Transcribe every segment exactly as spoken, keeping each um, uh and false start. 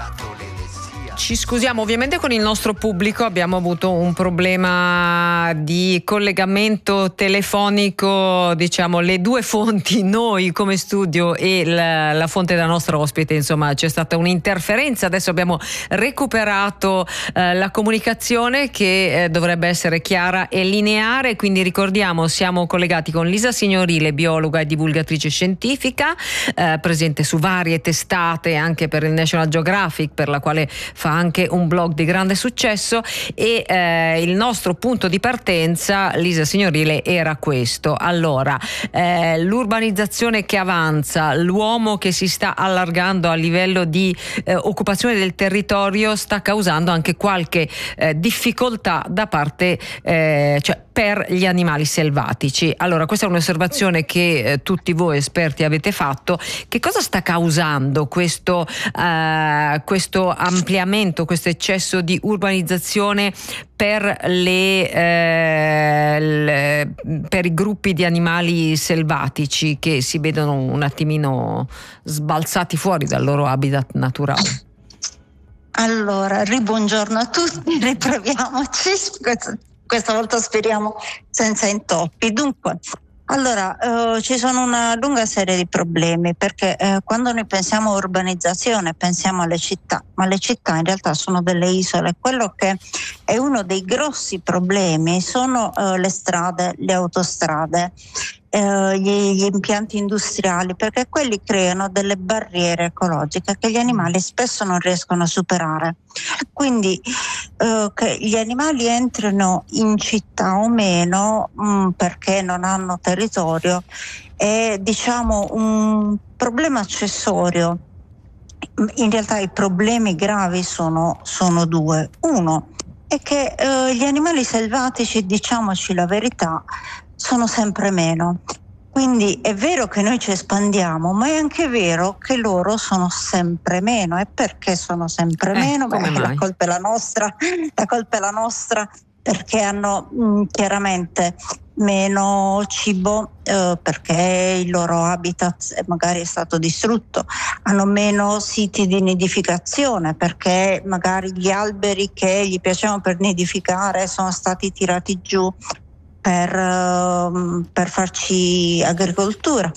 Ci scusiamo ovviamente con il nostro pubblico, abbiamo avuto un problema di collegamento telefonico, diciamo le due fonti, noi come studio e la, la fonte della nostra ospite, insomma c'è stata un'interferenza, adesso abbiamo recuperato eh, la comunicazione che eh, dovrebbe essere chiara e lineare, quindi ricordiamo siamo collegati con Lisa Signorile, biologa e divulgatrice scientifica, eh, presente su varie testate anche per il National Geographic, per la quale fa anche un blog di grande successo, e eh, il nostro punto di partenza, Lisa Signorile, era questo. Allora, eh, l'urbanizzazione che avanza, l'uomo che si sta allargando a livello di eh, occupazione del territorio sta causando anche qualche eh, difficoltà da parte, eh, cioè per gli animali selvatici. Allora, questa è un'osservazione che eh, tutti voi esperti avete fatto. Che cosa sta causando questo, eh, questo ampliamento, questo eccesso di urbanizzazione per, le, eh, le, per i gruppi di animali selvatici che si vedono un attimino sbalzati fuori dal loro habitat naturale? Allora, ribuongiorno a tutti, riproviamoci. Questa, questa volta speriamo senza intoppi. Dunque, allora, eh, ci sono una lunga serie di problemi, perché eh, quando noi pensiamo a urbanizzazione pensiamo alle città, ma le città in realtà sono delle isole. Quello che è uno dei grossi problemi sono eh, le strade, le autostrade, eh, gli, gli impianti industriali, perché quelli creano delle barriere ecologiche che gli animali spesso non riescono a superare. Quindi eh, che gli animali entrino in città o meno mh, perché non hanno territorio è, diciamo, un problema accessorio. In realtà i problemi gravi sono, sono due. Uno è che eh, gli animali selvatici, diciamoci la verità, sono sempre meno. Quindi è vero che noi ci espandiamo, ma è anche vero che loro sono sempre meno. E perché sono sempre eh, meno? Beh, Beh, la colpa è la nostra, la colpa è la nostra perché hanno mh, chiaramente meno cibo, eh, perché il loro habitat magari è stato distrutto, hanno meno siti di nidificazione perché magari gli alberi che gli piacevano per nidificare sono stati tirati giù per, uh, per farci agricoltura.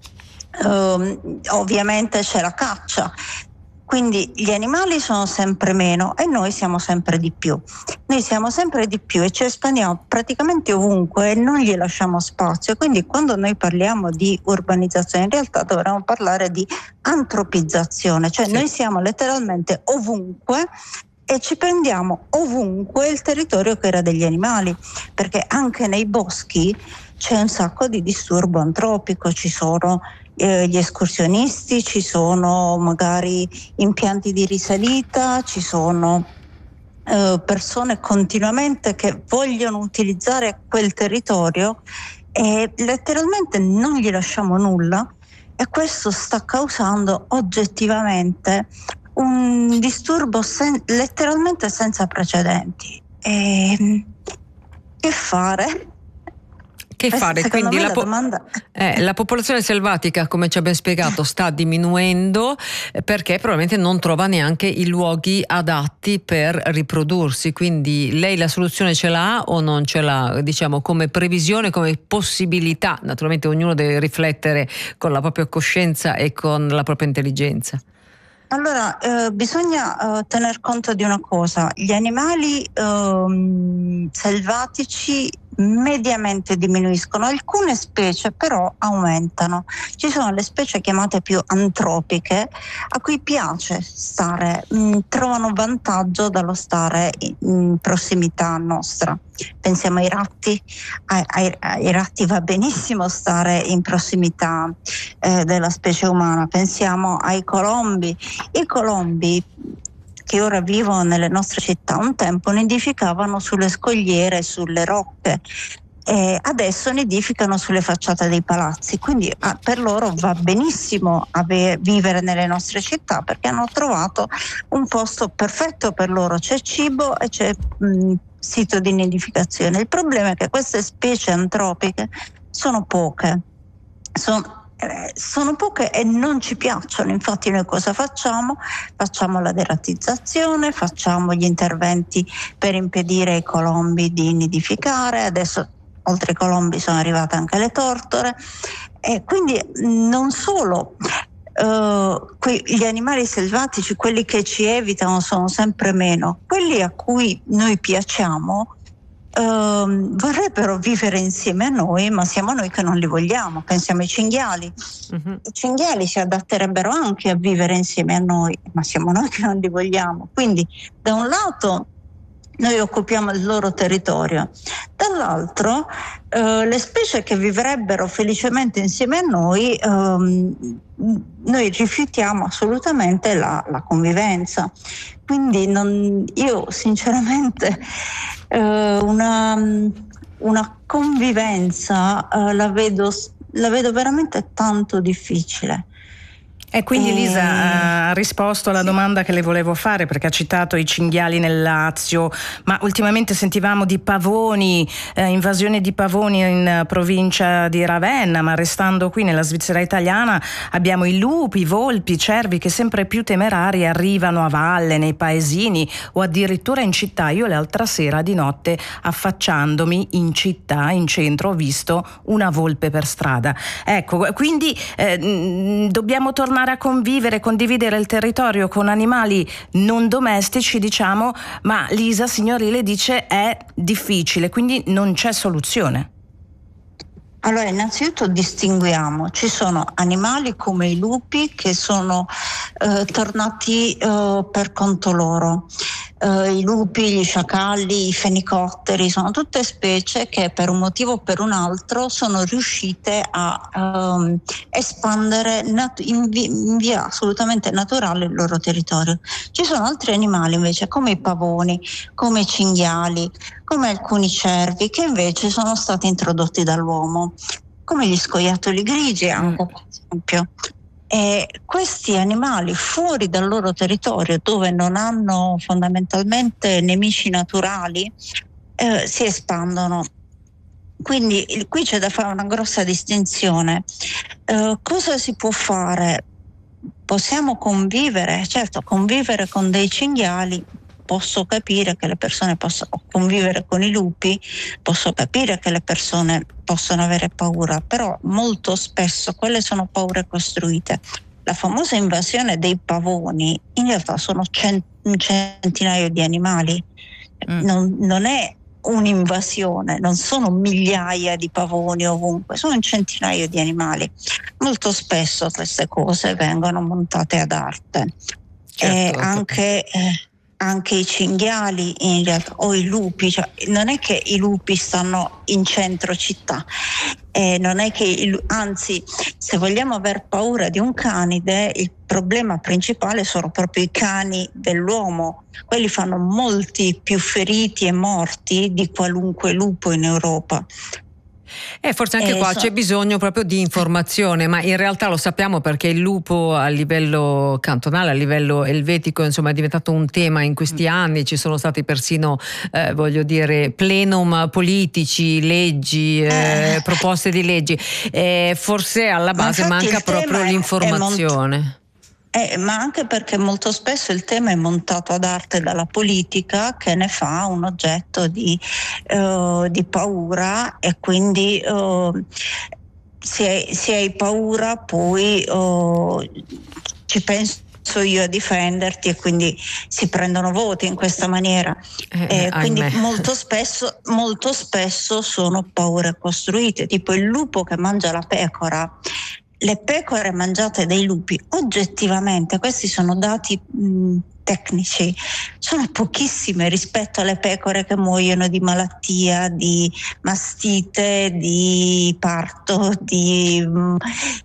Uh, ovviamente c'è la caccia, quindi gli animali sono sempre meno e noi siamo sempre di più. Noi siamo sempre di più e ci espandiamo praticamente ovunque e non gli lasciamo spazio. Quindi quando noi parliamo di urbanizzazione in realtà dovremmo parlare di antropizzazione, cioè sì. Noi siamo letteralmente ovunque e ci prendiamo ovunque il territorio che era degli animali, perché anche nei boschi c'è un sacco di disturbo antropico, ci sono eh, gli escursionisti, ci sono magari impianti di risalita, ci sono eh, persone continuamente che vogliono utilizzare quel territorio e letteralmente non gli lasciamo nulla, e questo sta causando oggettivamente un disturbo sen- letteralmente senza precedenti. E che fare? Che fare? Secondo Quindi me la, la po- domanda eh, la popolazione selvatica, come ci abbiamo spiegato, sta diminuendo perché probabilmente non trova neanche i luoghi adatti per riprodursi. Quindi lei la soluzione ce l'ha o non ce l'ha? Diciamo come previsione, come possibilità. Naturalmente ognuno deve riflettere con la propria coscienza e con la propria intelligenza. Allora, eh, bisogna eh, tener conto di una cosa: gli animali eh, selvatici mediamente diminuiscono, alcune specie però aumentano. Ci sono le specie chiamate più antropiche a cui piace stare, mh, trovano vantaggio dallo stare in prossimità nostra. Pensiamo ai ratti, ai, ai, ai ratti va benissimo stare in prossimità eh, della specie umana. Pensiamo ai colombi. I colombi che ora vivono nelle nostre città un tempo nidificavano sulle scogliere, sulle rocche, e adesso nidificano sulle facciate dei palazzi, quindi ah, per loro va benissimo ave- vivere nelle nostre città perché hanno trovato un posto perfetto per loro, c'è cibo e c'è mh, sito di nidificazione. Il problema è che queste specie antropiche sono poche, sono Eh, sono poche e non ci piacciono. Infatti noi cosa facciamo? Facciamo la deratizzazione, facciamo gli interventi per impedire ai colombi di nidificare. Adesso oltre ai colombi sono arrivate anche le tortore, e quindi non solo uh, que- gli animali selvatici, quelli che ci evitano sono sempre meno, quelli a cui noi piacciamo Uh, vorrebbero vivere insieme a noi, ma siamo noi che non li vogliamo. Pensiamo ai cinghiali. Uh-huh. I cinghiali si adatterebbero anche a vivere insieme a noi, ma siamo noi che non li vogliamo. Quindi da un lato noi occupiamo il loro territorio, dall'altro uh, le specie che vivrebbero felicemente insieme a noi, um, noi rifiutiamo assolutamente la, la convivenza. Quindi non, io sinceramente Uh, una, una convivenza uh, la vedo, la vedo veramente tanto difficile. E quindi Lisa ha risposto alla domanda che le volevo fare, perché ha citato i cinghiali nel Lazio, ma ultimamente sentivamo di pavoni, eh, invasione di pavoni in provincia di Ravenna, ma restando qui nella Svizzera italiana abbiamo i lupi, i volpi, i cervi che sempre più temerari arrivano a valle, nei paesini o addirittura in città. Io l'altra sera di notte, affacciandomi in città, in centro, ho visto una volpe per strada. Ecco, quindi eh, dobbiamo tornare a convivere, condividere il territorio con animali non domestici, diciamo, ma Lisa Signorile dice è difficile, quindi non c'è soluzione. Allora, innanzitutto distinguiamo, ci sono animali come i lupi che sono eh, tornati eh, per conto loro. Uh, I lupi, gli sciacalli, i fenicotteri sono tutte specie che per un motivo o per un altro sono riuscite a um, espandere nat- in, vi- in via assolutamente naturale il loro territorio. Ci sono altri animali invece come i pavoni, come i cinghiali, come alcuni cervi che invece sono stati introdotti dall'uomo, come gli scoiattoli grigi anche, per esempio. E questi animali fuori dal loro territorio, dove non hanno fondamentalmente nemici naturali, eh, si espandono. Quindi il, qui c'è da fare una grossa distinzione. Eh, cosa si può fare? Possiamo convivere, certo, convivere con dei cinghiali. Posso capire che le persone possano convivere con i lupi, posso capire che le persone possono avere paura, però molto spesso quelle sono paure costruite. La famosa invasione dei pavoni in realtà sono cent- un centinaio di animali, mm. non, non è un'invasione, non sono migliaia di pavoni ovunque, sono un centinaio di animali. Molto spesso queste cose vengono montate ad arte. Certo, e anche eh, anche i cinghiali in realtà, o i lupi, cioè, non è che i lupi stanno in centro città, eh, non è che il, anzi, se vogliamo aver paura di un canide, il problema principale sono proprio i cani dell'uomo. Quelli fanno molti più feriti e morti di qualunque lupo in Europa. E forse anche eh, qua so... c'è bisogno proprio di informazione, ma in realtà lo sappiamo perché il lupo a livello cantonale, a livello elvetico, insomma, è diventato un tema in questi anni. Ci sono stati persino, eh, voglio dire, plenum politici, leggi, eh, eh. proposte di leggi. Eh, forse alla base ma manca proprio l'informazione. Eh, ma anche perché molto spesso il tema è montato ad arte dalla politica, che ne fa un oggetto di, uh, di paura, e quindi uh, se, hai, se hai paura poi uh, ci penso io a difenderti, e quindi si prendono voti in questa maniera. Eh, eh, quindi molto spesso, molto spesso sono paure costruite, tipo il lupo che mangia la pecora. Le pecore mangiate dai lupi, oggettivamente, questi sono dati mh, tecnici, sono pochissime rispetto alle pecore che muoiono di malattia, di mastite, di parto, di, mh,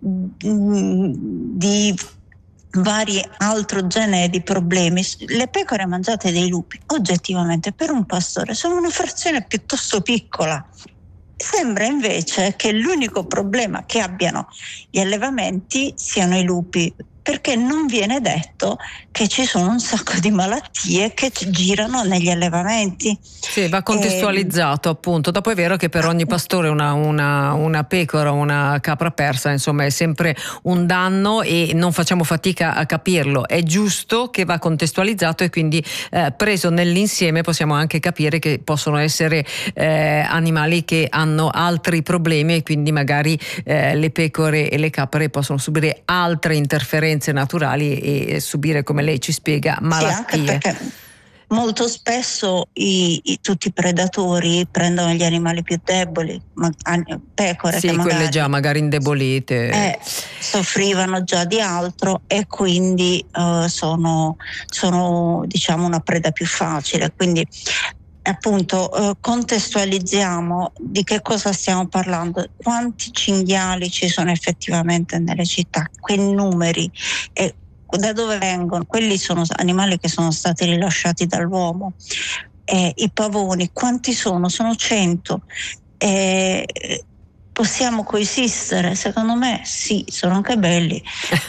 di vari altro genere di problemi. Le pecore mangiate dai lupi, oggettivamente, per un pastore sono una frazione piuttosto piccola. Sembra invece che l'unico problema che abbiano gli allevamenti siano i lupi, perché non viene detto che ci sono un sacco di malattie che girano negli allevamenti. Sì, va contestualizzato, e, appunto. Dopo è vero che per ogni pastore una, una, una pecora, una capra persa, insomma, è sempre un danno e non facciamo fatica a capirlo. È giusto che va contestualizzato e quindi eh, preso nell'insieme possiamo anche capire che possono essere eh, animali che hanno altri problemi e quindi magari eh, le pecore e le capre possono subire altre interferenze naturali e subire, come lei ci spiega, malattie. Sì, anche perché molto spesso i, i, tutti i predatori prendono gli animali più deboli, ma, pecore sì, che magari, quelle già magari indebolite, eh, soffrivano già di altro e quindi uh, sono, sono diciamo una preda più facile. Quindi appunto uh, contestualizziamo di che cosa stiamo parlando, quanti cinghiali ci sono effettivamente nelle città, quei numeri e da dove vengono. Quelli sono animali che sono stati rilasciati dall'uomo. Eh, i pavoni quanti sono? Sono cento. Eh, possiamo coesistere? Secondo me sì, sono anche belli.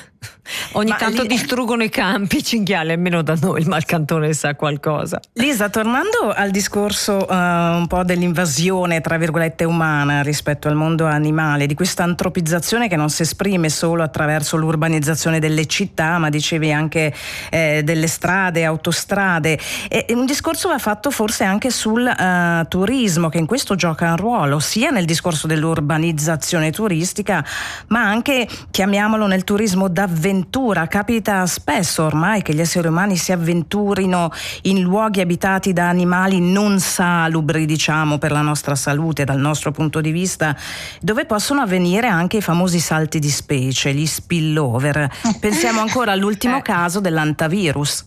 Ogni Ma tanto lì... distruggono i campi i cinghiali, almeno da noi il Malcantone sa qualcosa. Lisa, tornando al discorso uh, un po' dell'invasione tra virgolette umana rispetto al mondo animale, di questa antropizzazione che non si esprime solo attraverso l'urbanizzazione delle città, ma dicevi anche eh, delle strade, autostrade, e, e un discorso va fatto forse anche sul uh, turismo, che in questo gioca un ruolo sia nel discorso dell'urbanizzazione turistica, ma anche, chiamiamolo, nel turismo d'avventura. Capita spesso ormai che gli esseri umani si avventurino in luoghi abitati da animali non salubri, diciamo, per la nostra salute, dal nostro punto di vista, dove possono avvenire anche i famosi salti di specie, gli spillover. Pensiamo ancora all'ultimo eh. caso dell'antavirus.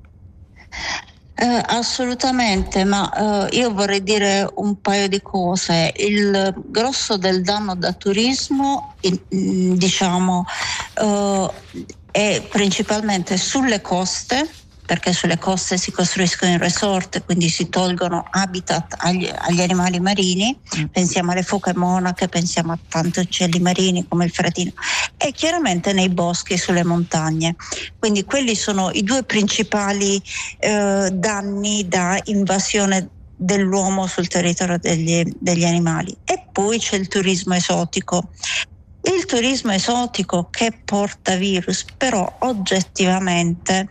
Eh, assolutamente, ma eh, io vorrei dire un paio di cose. Il grosso del danno da turismo, diciamo, eh, è principalmente sulle coste, perché sulle coste si costruiscono i resort, quindi si tolgono habitat agli, agli animali marini. Mm. Pensiamo alle foche monache, pensiamo a tanti uccelli marini come il fratino, e chiaramente nei boschi e sulle montagne. Quindi quelli sono i due principali eh, danni da invasione dell'uomo sul territorio degli, degli animali. E poi c'è il turismo esotico. Il turismo esotico che porta virus, però oggettivamente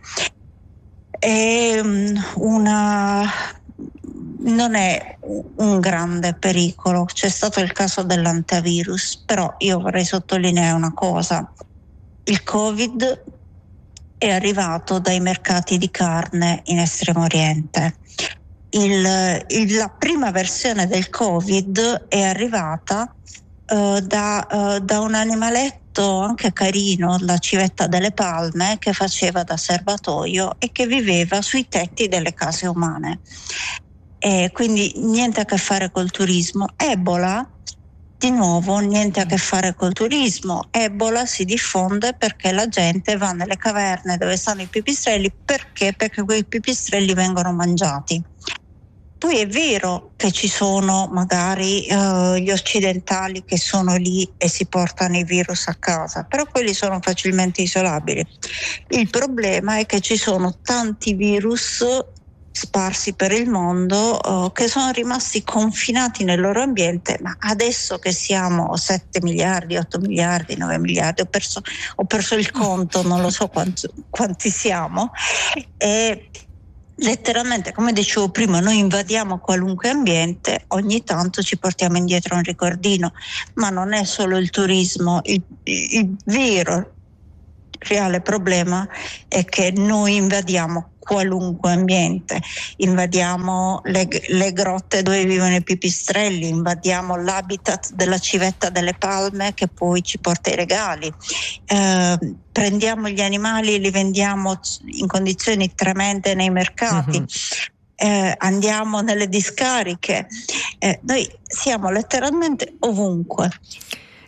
è una, non è un grande pericolo. C'è stato il caso dell'antivirus, però io vorrei sottolineare una cosa: il Covid è arrivato dai mercati di carne in Estremo Oriente. Il, il, la prima versione del Covid è arrivata uh, da, uh, da un animaletto anche carino, la civetta delle palme, che faceva da serbatoio e che viveva sui tetti delle case umane. E quindi niente a che fare col turismo. Ebola, di nuovo, niente a che fare col turismo. Ebola si diffonde perché la gente va nelle caverne dove stanno i pipistrelli. Perché? Perché quei pipistrelli vengono mangiati. Poi è vero che ci sono magari uh, gli occidentali che sono lì e si portano i virus a casa, però quelli sono facilmente isolabili. Il problema è che ci sono tanti virus sparsi per il mondo uh, che sono rimasti confinati nel loro ambiente, ma adesso che siamo sette miliardi, otto miliardi, nove miliardi, ho perso, ho perso il conto, non lo so quanti, quanti siamo, e letteralmente, come dicevo prima, noi invadiamo qualunque ambiente, ogni tanto ci portiamo indietro un ricordino, ma non è solo il turismo. Il, il vero reale problema è che noi invadiamo qualunque ambiente, invadiamo le, le grotte dove vivono i pipistrelli, invadiamo l'habitat della civetta delle palme che poi ci porta i regali, eh, prendiamo gli animali e li vendiamo in condizioni tremende nei mercati. Mm-hmm. Eh, andiamo nelle discariche, eh, noi siamo letteralmente ovunque.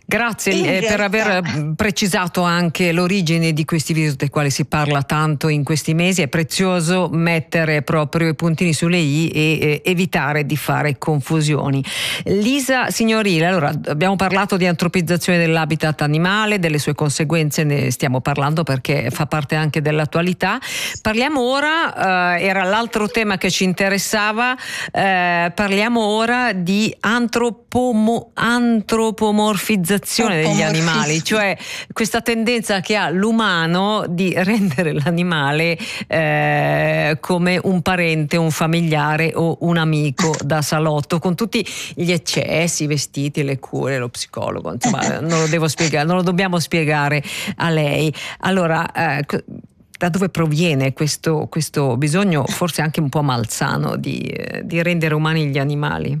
Grazie eh, realtà... per aver precisato anche l'origine di questi virus dei quali si parla tanto in questi mesi. È prezioso mettere proprio i puntini sulle i e eh, evitare di fare confusioni. Lisa Signorile, allora abbiamo parlato di antropizzazione dell'habitat animale, delle sue conseguenze ne stiamo parlando perché fa parte anche dell'attualità. Parliamo ora, eh, era l'altro tema che ci interessava, eh, parliamo ora di antropomo, antropomorfizzazione degli animali, cioè questa tendenza che ha l'umano di rendere l'animale eh, come un parente, un familiare o un amico da salotto, con tutti gli eccessi, i vestiti, le cure, lo psicologo, insomma non lo devo spiegare, non lo dobbiamo spiegare a lei. Allora, eh, da dove proviene questo, questo bisogno, forse anche un po' malsano, di, di rendere umani gli animali?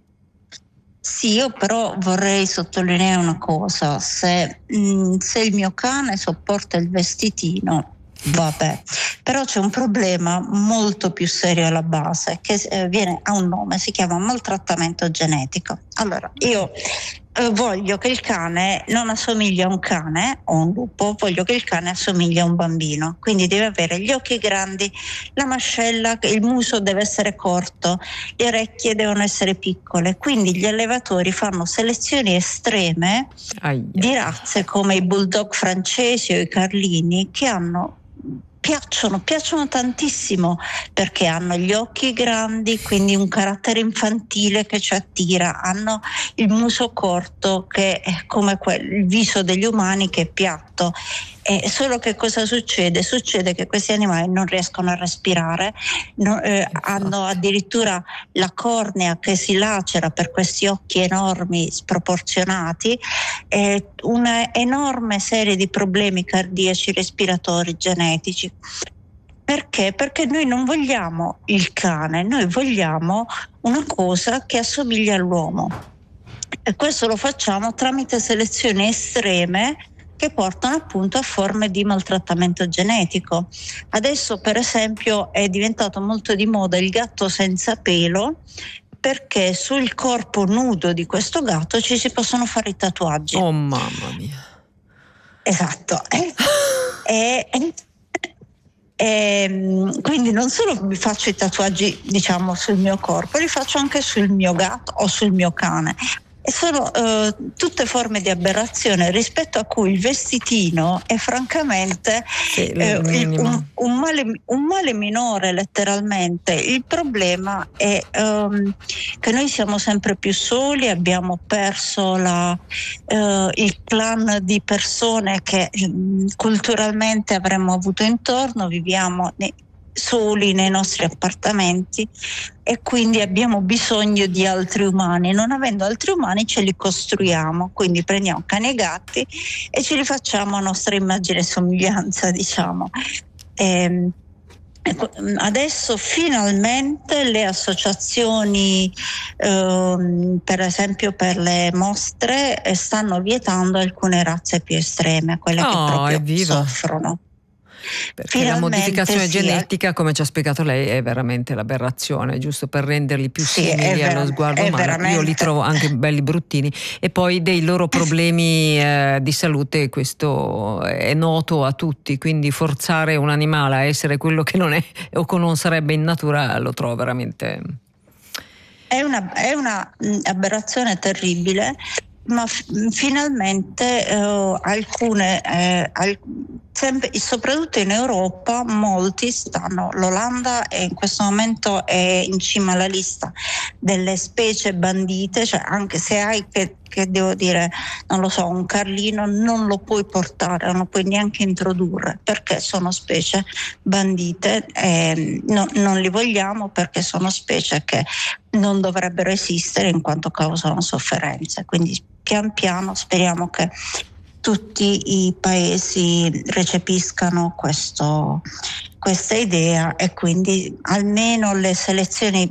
Sì, io però vorrei sottolineare una cosa: se, mh, se il mio cane sopporta il vestitino, vabbè, però c'è un problema molto più serio alla base che eh, viene, ha un nome, si chiama maltrattamento genetico. Allora, io eh, voglio che il cane non assomigli a un cane o un lupo, voglio che il cane assomigli a un bambino, quindi deve avere gli occhi grandi, la mascella, il muso deve essere corto, le orecchie devono essere piccole, quindi gli allevatori fanno selezioni estreme Aia. di razze come i bulldog francesi o i carlini, che hanno Piacciono, piacciono tantissimo perché hanno gli occhi grandi, quindi un carattere infantile che ci attira, hanno il muso corto che è come quel, il viso degli umani che è piatto. E solo che cosa succede? Succede che questi animali non riescono a respirare, no, eh, hanno addirittura la cornea che si lacera per questi occhi enormi, sproporzionati, eh, una enorme serie di problemi cardiaci, respiratori, genetici. Perché? Perché noi non vogliamo il cane, noi vogliamo una cosa che assomiglia all'uomo. E questo lo facciamo tramite selezioni estreme che portano appunto a forme di maltrattamento genetico. Adesso per esempio è diventato molto di moda il gatto senza pelo, perché sul corpo nudo di questo gatto ci si possono fare i tatuaggi. Oh mamma mia. Esatto. e, e quindi non solo mi faccio i tatuaggi, diciamo, sul mio corpo, li faccio anche sul mio gatto o sul mio cane. E sono eh, tutte forme di aberrazione rispetto a cui il vestitino è francamente sì, eh, un, un, male, un male minore, letteralmente. Il problema è um, che noi siamo sempre più soli, abbiamo perso la, uh, il clan di persone che um, culturalmente avremmo avuto intorno, viviamo ne- soli nei nostri appartamenti e quindi abbiamo bisogno di altri umani. Non avendo altri umani ce li costruiamo, quindi prendiamo cani e gatti e ce li facciamo a nostra immagine e somiglianza, diciamo. E adesso finalmente le associazioni ehm, per esempio per le mostre stanno vietando alcune razze più estreme, quelle oh, che proprio evviva. soffrono. Perché Finalmente, la modificazione sì, genetica, come ci ha spiegato lei, è veramente l'aberrazione, giusto per renderli più sì, simili ver- allo sguardo umano. Veramente... Io li trovo anche belli bruttini, e poi dei loro problemi eh, di salute, questo è noto a tutti, quindi forzare un animale a essere quello che non è o che non sarebbe in natura lo trovo veramente... È una, è una mh, aberrazione terribile, ma f- finalmente eh, alcune eh, al- sempre, soprattutto in Europa molti stanno, l'Olanda è in questo momento è in cima alla lista delle specie bandite, cioè anche se hai che, che devo dire, non lo so, un carlino non lo puoi portare, non lo puoi neanche introdurre perché sono specie bandite, eh, no, non li vogliamo perché sono specie che non dovrebbero esistere in quanto causano sofferenze, quindi pian piano speriamo che tutti i paesi recepiscano questo, questa idea e quindi almeno le selezioni